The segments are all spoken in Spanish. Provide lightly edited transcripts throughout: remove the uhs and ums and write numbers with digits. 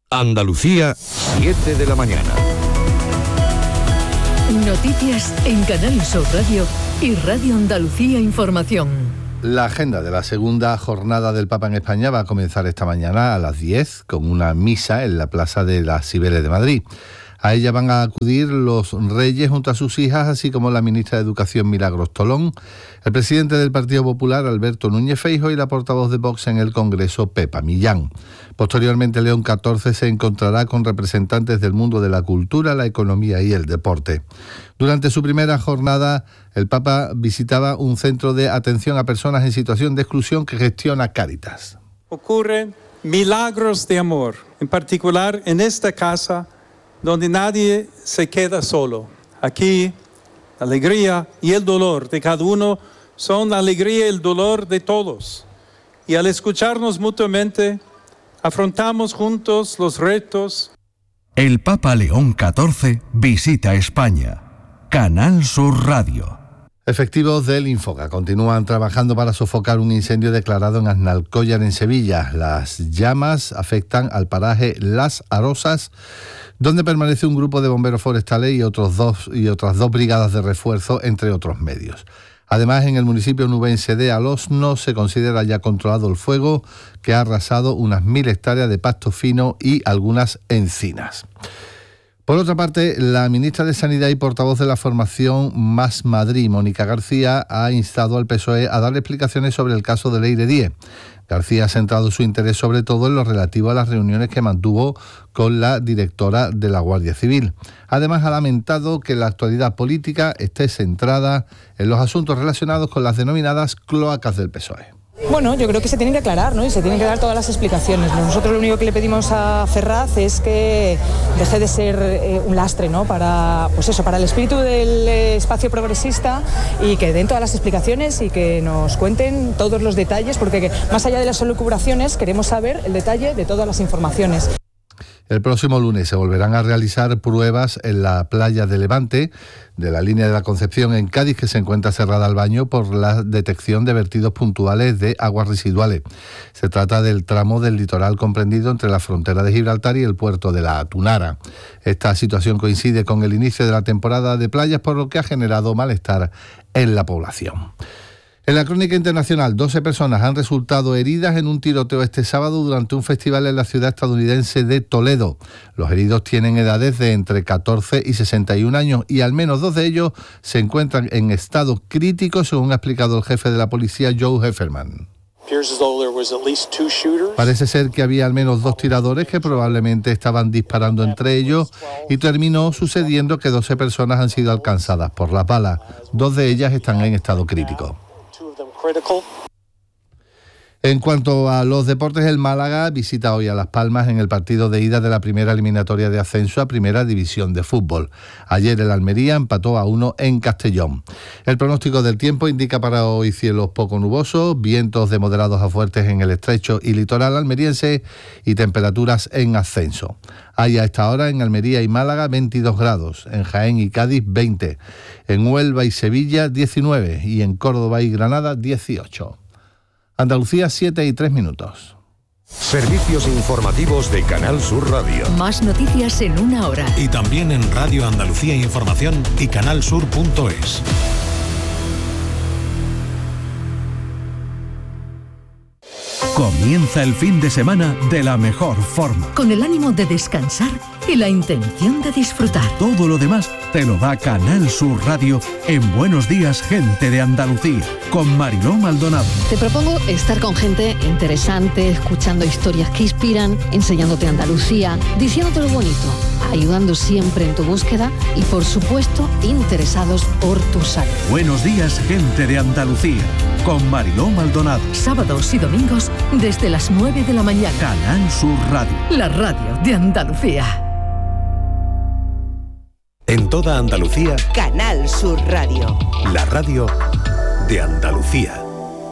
Andalucía, 7 de la mañana. Noticias en Canal Sur Radio y Radio Andalucía Información. La agenda de la segunda jornada del Papa en España va a comenzar esta mañana a las 10 con una misa en la Plaza de las Cibeles de Madrid. A ella van a acudir los reyes junto a sus hijas, así como la ministra de Educación Milagros Tolón, el presidente del Partido Popular Alberto Núñez Feijóo y la portavoz de Vox en el Congreso Pepa Millán. Posteriormente León XIV se encontrará con representantes del mundo de la cultura, la economía y el deporte. Durante su primera jornada, el Papa visitaba un centro de atención a personas en situación de exclusión que gestiona Cáritas. Ocurren milagros de amor, en particular en esta casa, donde nadie se queda solo. Aquí, la alegría y el dolor de cada uno son la alegría y el dolor de todos. Y al escucharnos mutuamente, afrontamos juntos los retos. El Papa León XIV visita España. Canal Sur Radio. Efectivos del Infoca continúan trabajando para sofocar un incendio declarado en Aznalcóllar, en Sevilla. Las llamas afectan al paraje Las Arosas, donde permanece un grupo de bomberos forestales y otras dos brigadas de refuerzo, entre otros medios. Además, en el municipio nubense de Alosno se considera ya controlado el fuego, que ha arrasado unas 1.000 hectáreas de pasto fino y algunas encinas. Por otra parte, la ministra de Sanidad y portavoz de la formación Más Madrid, Mónica García, ha instado al PSOE a dar explicaciones sobre el caso de Leire Díez. García ha centrado su interés sobre todo en lo relativo a las reuniones que mantuvo con la directora de la Guardia Civil. Además, ha lamentado que la actualidad política esté centrada en los asuntos relacionados con las denominadas cloacas del PSOE. Bueno, yo creo que se tienen que aclarar, ¿no? Y se tienen que dar todas las explicaciones. Nosotros lo único que le pedimos a Ferraz es que deje de ser un lastre, ¿no? Para el espíritu del espacio progresista, y que den todas las explicaciones y que nos cuenten todos los detalles, porque más allá de las elucubraciones queremos saber el detalle de todas las informaciones. El próximo lunes se volverán a realizar pruebas en la playa de Levante, de la línea de la Concepción en Cádiz, que se encuentra cerrada al baño por la detección de vertidos puntuales de aguas residuales. Se trata del tramo del litoral comprendido entre la frontera de Gibraltar y el puerto de la Tunara. Esta situación coincide con el inicio de la temporada de playas, por lo que ha generado malestar en la población. En la crónica internacional, 12 personas han resultado heridas en un tiroteo este sábado durante un festival en la ciudad estadounidense de Toledo. Los heridos tienen edades de entre 14 y 61 años y al menos 2 de ellos se encuentran en estado crítico, según ha explicado el jefe de la policía, Joe Hefferman. Parece ser que había al menos 2 tiradores que probablemente estaban disparando entre ellos, y terminó sucediendo que 12 personas han sido alcanzadas por las balas. 2 de ellas están en estado crítico. En cuanto a los deportes, el Málaga visita hoy a Las Palmas en el partido de ida de la primera eliminatoria de ascenso a Primera División de Fútbol. Ayer el Almería empató a 1 en Castellón. El pronóstico del tiempo indica para hoy cielos poco nubosos, vientos de moderados a fuertes en el estrecho y litoral almeriense y temperaturas en ascenso. Hay a esta hora en Almería y Málaga 22 grados, en Jaén y Cádiz 20, en Huelva y Sevilla 19 y en Córdoba y Granada 18. Andalucía, 7:03. Servicios informativos de Canal Sur Radio. Más noticias en una hora. Y también en Radio Andalucía Información y canalsur.es. Comienza el fin de semana de la mejor forma. Con el ánimo de descansar y la intención de disfrutar. Todo lo demás te lo da Canal Sur Radio en Buenos Días, Gente de Andalucía, con Mariló Maldonado. Te propongo estar con gente interesante, escuchando historias que inspiran, enseñándote Andalucía, diciéndote lo bonito, ayudando siempre en tu búsqueda y, por supuesto, interesados por tu salud. Buenos Días, Gente de Andalucía, con Mariló Maldonado. Sábados y domingos desde las 9 de la mañana. Canal Sur Radio. La radio de Andalucía. En toda Andalucía, Canal Sur Radio. la radio de Andalucía.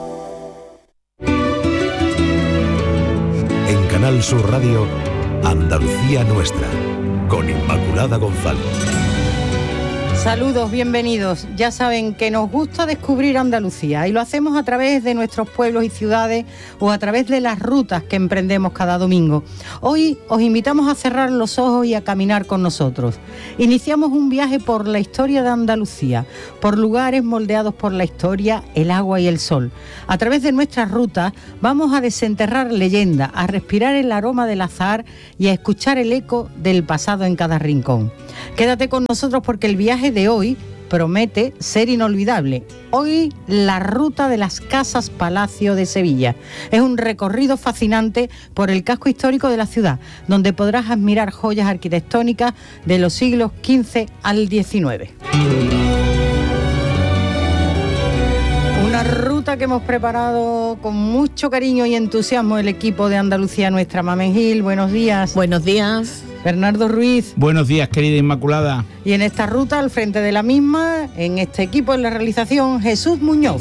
En Canal Sur Radio, Andalucía Nuestra, con Inmaculada González. Saludos, bienvenidos. Ya saben que nos gusta descubrir Andalucía y lo hacemos a través de nuestros pueblos y ciudades o a través de las rutas que emprendemos cada domingo. Hoy os invitamos a cerrar los ojos y a caminar con nosotros. Iniciamos un viaje por la historia de Andalucía, por lugares moldeados por la historia, el agua y el sol. A través de nuestras rutas vamos a desenterrar leyendas, a respirar el aroma del azahar y a escuchar el eco del pasado en cada rincón. Quédate con nosotros porque el viaje de hoy promete ser inolvidable. Hoy la ruta de las Casas Palacio de Sevilla. Es un recorrido fascinante por el casco histórico de la ciudad, donde podrás admirar joyas arquitectónicas de los siglos XV al XIX. Una ruta que hemos preparado con mucho cariño y entusiasmo el equipo de Andalucía Nuestra. Mamen Gil, buenos días. Buenos días. Bernardo Ruiz. Buenos días, querida Inmaculada. Y en esta ruta, al frente de la misma, en este equipo, en la realización, Jesús Muñoz.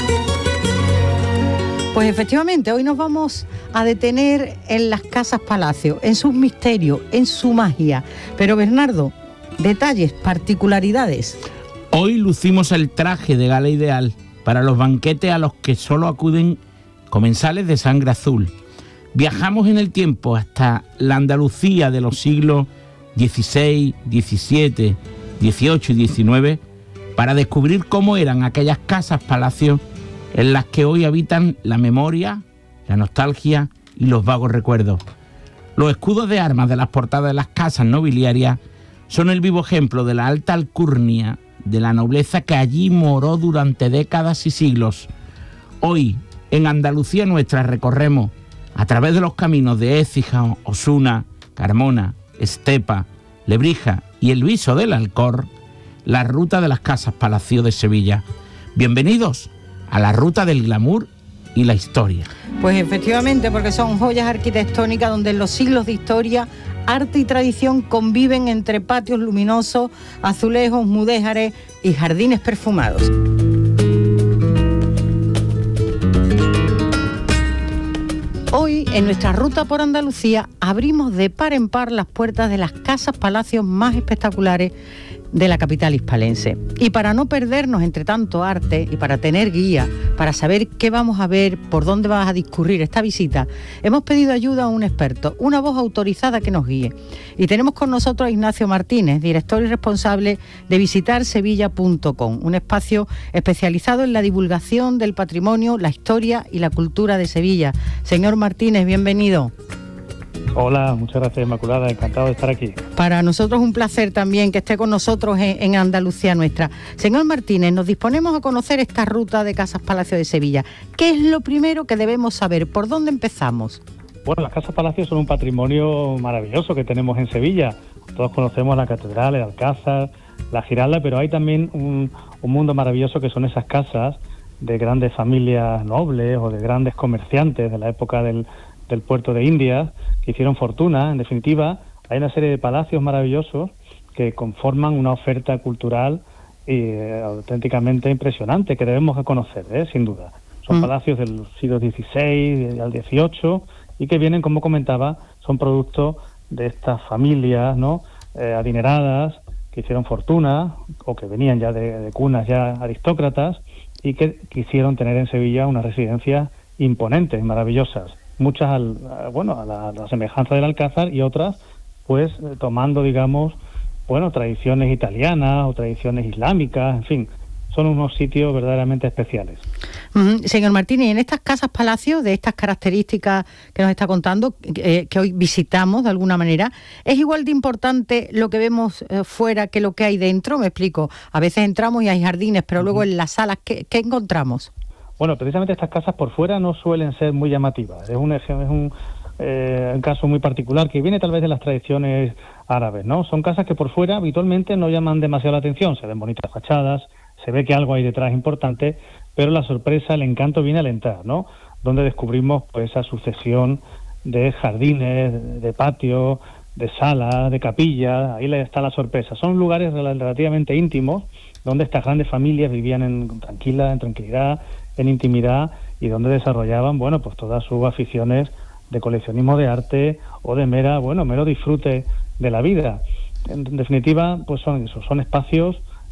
Pues efectivamente, hoy nos vamos a detener en las Casas Palacio, en sus misterios, en su magia. Pero Bernardo, detalles, particularidades. Hoy lucimos el traje de gala ideal para los banquetes a los que solo acuden comensales de sangre azul. Viajamos en el tiempo hasta la Andalucía de los siglos XVI, XVII, XVIII y XIX para descubrir cómo eran aquellas casas palacios en las que hoy habitan la memoria, la nostalgia y los vagos recuerdos. Los escudos de armas de las portadas de las casas nobiliarias son el vivo ejemplo de la alta alcurnia de la nobleza que allí moró durante décadas y siglos. Hoy, en Andalucía Nuestra, recorremos a través de los caminos de Écija, Osuna, Carmona, Estepa, Lebrija y el Viso del Alcor, la ruta de las Casas Palacio de Sevilla. Bienvenidos a la ruta del glamour y la historia. Pues efectivamente, porque son joyas arquitectónicas donde en los siglos de historia, arte y tradición conviven entre patios luminosos, azulejos, mudéjares y jardines perfumados. Hoy, en nuestra ruta por Andalucía, abrimos de par en par las puertas de las casas palacios más espectaculares de la capital hispalense. Y para no perdernos entre tanto arte y para tener guía, para saber qué vamos a ver, por dónde vas a discurrir esta visita, hemos pedido ayuda a un experto, una voz autorizada que nos guíe. Y tenemos con nosotros a Ignacio Martínez, director y responsable de visitarsevilla.com, un espacio especializado en la divulgación del patrimonio, la historia y la cultura de Sevilla. Señor Martínez, bienvenido. Hola, muchas gracias, Inmaculada, encantado de estar aquí. Para nosotros un placer también que esté con nosotros en Andalucía Nuestra. Señor Martínez, nos disponemos a conocer esta ruta de Casas Palacio de Sevilla. ¿Qué es lo primero que debemos saber? ¿Por dónde empezamos? Bueno, las Casas Palacio son un patrimonio maravilloso que tenemos en Sevilla. Todos conocemos la Catedral, el Alcázar, la Giralda, pero hay también un mundo maravilloso que son esas casas de grandes familias nobles o de grandes comerciantes de la época del puerto de Indias, que hicieron fortuna. En definitiva, hay una serie de palacios maravillosos que conforman una oferta cultural auténticamente impresionante que debemos conocer, sin duda. Son palacios del siglo XVI al XVIII y que vienen, como comentaba, son producto de estas familias, ¿no?, adineradas, que hicieron fortuna o que venían ya de cunas ya aristócratas y que quisieron tener en Sevilla unas residencias imponentes, maravillosas. Muchas a la semejanza del Alcázar y otras pues tomando, digamos, tradiciones italianas o tradiciones islámicas, en fin, son unos sitios verdaderamente especiales. Señor Martínez, en estas casas palacios, de estas características que nos está contando, que hoy visitamos de alguna manera, ¿es igual de importante lo que vemos fuera que lo que hay dentro? Me explico, a veces entramos y hay jardines, pero luego en las salas, ¿qué encontramos? Bueno, precisamente estas casas por fuera no suelen ser muy llamativas. Es un caso muy particular que viene tal vez de las tradiciones árabes, ¿no? Son casas que por fuera habitualmente no llaman demasiado la atención. Se ven bonitas fachadas, se ve que algo hay detrás importante, pero la sorpresa, el encanto viene al entrar, ¿no? Donde descubrimos pues esa sucesión de jardines, de patios, de salas, de capillas. Ahí está la sorpresa. Son lugares relativamente íntimos donde estas grandes familias vivían en tranquilidad, en intimidad, y donde desarrollaban, pues todas sus aficiones de coleccionismo de arte o de mero disfrute de la vida. En definitiva, pues son espacios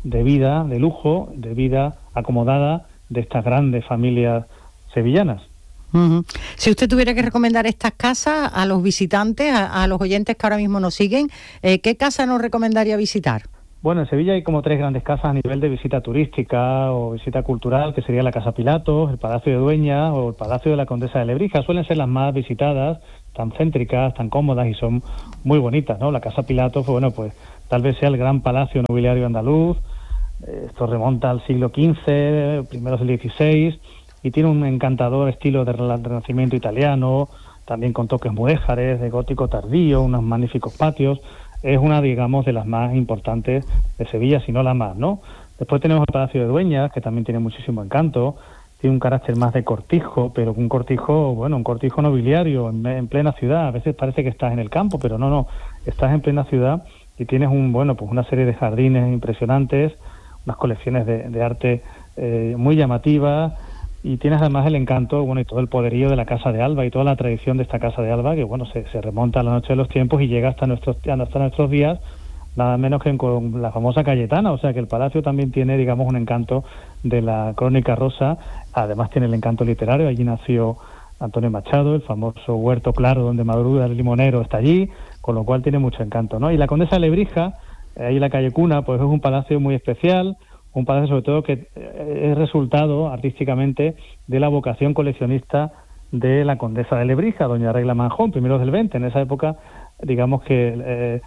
de vida, de lujo, de vida acomodada de estas grandes familias sevillanas. Uh-huh. Si usted tuviera que recomendar estas casas a los visitantes, a los oyentes que ahora mismo nos siguen, ¿qué casa nos recomendaría visitar? Bueno, en Sevilla hay como 3 grandes casas a nivel de visita turística o visita cultural, que sería la Casa Pilatos, el Palacio de Dueñas o el Palacio de la Condesa de Lebrija. Suelen ser las más visitadas, tan céntricas, tan cómodas y son muy bonitas, ¿no? La Casa Pilatos, bueno, pues tal vez sea el gran palacio nobiliario andaluz. Esto remonta al siglo XV, primeros del XVI, y tiene un encantador estilo de renacimiento italiano, también con toques mudéjares, de gótico tardío, unos magníficos patios. Es una, digamos, de las más importantes de Sevilla, si no la más, ¿no? Después tenemos el Palacio de Dueñas, que también tiene muchísimo encanto, tiene un carácter más de cortijo, pero un cortijo, bueno, un cortijo nobiliario en plena ciudad. A veces parece que estás en el campo, pero no, estás en plena ciudad y tienes una serie de jardines impresionantes, unas colecciones de arte muy llamativas, y tienes además el encanto, bueno, y todo el poderío de la Casa de Alba y toda la tradición de esta Casa de Alba, que bueno, se remonta a la noche de los tiempos y llega hasta nuestros días, nada menos que con la famosa Cayetana. O sea que el palacio también tiene, digamos, un encanto de la Crónica Rosa. Además tiene el encanto literario. Allí nació Antonio Machado, el famoso Huerto Claro donde madruga el limonero está allí, con lo cual tiene mucho encanto, ¿no? Y la Condesa de Lebrija, ahí en la calle Cuna, pues es un palacio muy especial, un palacio sobre todo que es resultado artísticamente de la vocación coleccionista de la Condesa de Lebrija, doña Regla Manjón, primeros del 20. En esa época, digamos que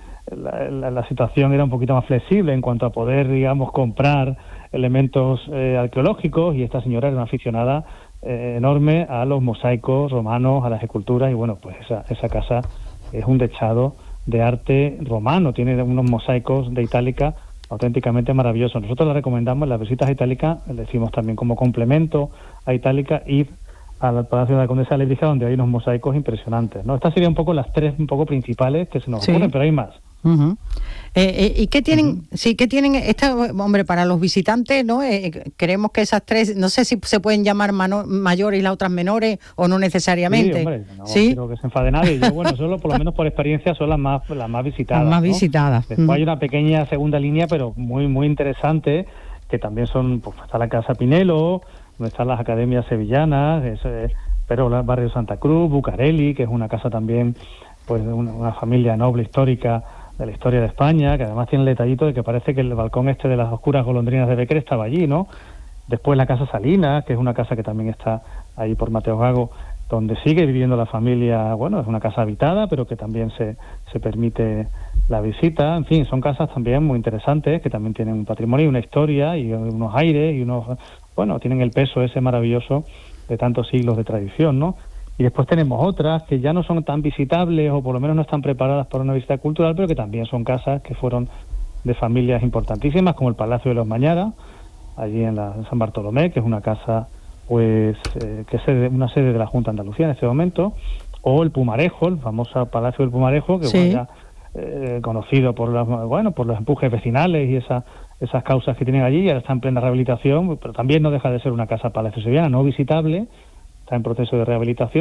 la situación era un poquito más flexible en cuanto a poder, digamos, comprar elementos arqueológicos, y esta señora era una aficionada enorme a los mosaicos romanos, a las esculturas, y bueno, pues esa casa es un dechado de arte romano, tiene unos mosaicos de Itálica auténticamente maravillosos. Nosotros la recomendamos en las visitas a Itálica, le decimos también como complemento a Itálica, ir al Palacio de la Condesa de Lebrija, donde hay unos mosaicos impresionantes, ¿no? Estas serían un poco las 3 un poco principales que se nos ocurren, pero hay más. Uh-huh. ¿Y qué tienen? Sí, ¿qué tienen? Hombre, para los visitantes, ¿no? Creemos que esas 3, no sé si se pueden llamar mayores y las otras menores, o no necesariamente. Sí, hombre, no quiero que se enfade nadie. Yo, bueno, solo por lo menos por experiencia son las más visitadas. Las más ¿no? visitadas. Después hay una pequeña segunda línea, pero muy, muy interesante, que también son, pues está la Casa Pinelo, donde están las academias sevillanas, pero el barrio Santa Cruz, Bucareli, que es una casa también, pues de una familia noble histórica de la historia de España, que además tiene el detallito de que parece que el balcón de las oscuras golondrinas de Becker estaba allí, ¿no? Después la Casa Salinas, que es una casa que también está ahí por Mateo Gago, donde sigue viviendo la familia. Bueno, es una casa habitada, pero que también se permite la visita. En fin, son casas también muy interesantes, que también tienen un patrimonio y una historia y unos aires y tienen el peso ese maravilloso de tantos siglos de tradición, ¿no? Y después tenemos otras que ya no son tan visitables, o por lo menos no están preparadas para una visita cultural, pero que también son casas que fueron de familias importantísimas, como el Palacio de los Mañara, allí en San Bartolomé, que es una casa que es una sede de la Junta de Andalucía en este momento, o el Pumarejo, el famoso Palacio del Pumarejo, que sí, conocido por los empujes vecinales y esas causas que tienen allí, y ahora está en plena rehabilitación, pero también no deja de ser una casa palacio sevillana, no visitable, está en proceso de rehabilitación.